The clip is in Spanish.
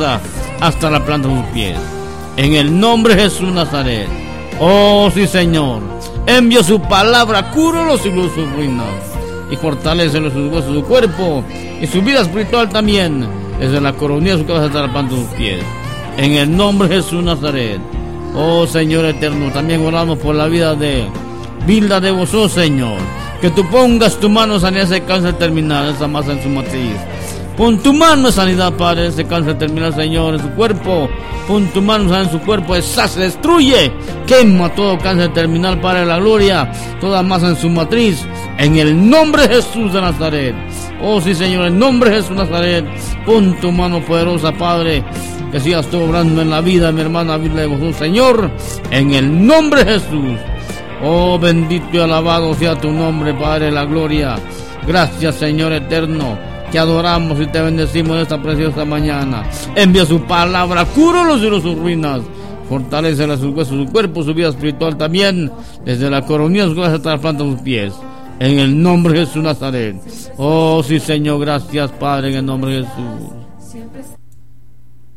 cabeza hasta la planta de sus pies. En el nombre de Jesús Nazaret. Oh sí, Señor, envía su palabra, cúralos y los sus ruinas, y fortalécelos sus huesos, su cuerpo y su vida espiritual también, desde la coronilla de su cabeza hasta la planta de sus pies. En el nombre de Jesús Nazaret. Oh Señor eterno, también oramos por la vida de Vilda de Bozó, Señor, que tú pongas tu mano sanidad ese cáncer terminal, esa masa en su matriz. Pon tu mano de sanidad, Padre, ese cáncer terminal, Señor, en su cuerpo. Pon tu mano en su cuerpo, deshace, destruye, quema todo cáncer terminal, Padre de la gloria, toda masa en su matriz, en el nombre de Jesús de Nazaret. Oh sí, Señor, en el nombre de Jesús de Nazaret, pon tu mano poderosa, Padre, que sigas tú obrando en la vida de mi hermana Vilda de Bozó, Señor, en el nombre de Jesús. Oh, bendito y alabado sea tu nombre, Padre de la gloria. Gracias, Señor eterno, te adoramos y te bendecimos en esta preciosa mañana. Envía su palabra, cúralos y sus ruinas, fortalece sus huesos, su cuerpo, su vida espiritual también, desde la coronilla de sus cabezas hasta la planta de sus pies, en el nombre de Jesús Nazaret. Oh sí, Señor, gracias, Padre, en el nombre de Jesús.